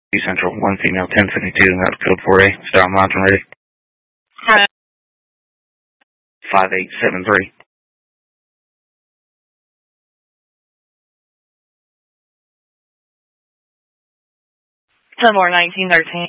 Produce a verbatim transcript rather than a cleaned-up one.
Central, one female, ten seventy-two, and that's code four A. Start mountain ready. Hi. five eight seven three. ten more nineteen thirteen.